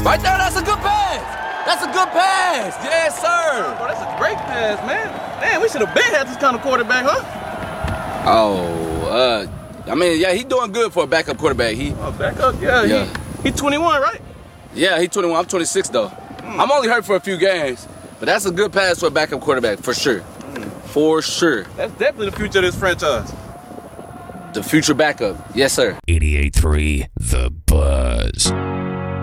Right there, that's a good pass. That's a good pass. Yes, sir. Bro, that's a great pass, man. Man, we should have been had this kind of quarterback, huh? Oh, I mean, yeah, he doing good for a backup quarterback. Backup? Yeah. He 21, right? Yeah, he 21. I'm 26 though. I'm only hurt for a few games, but that's a good pass for a backup quarterback for sure. For sure. That's definitely the future of this franchise. The future backup. Yes, sir. 88.3 The Buzz.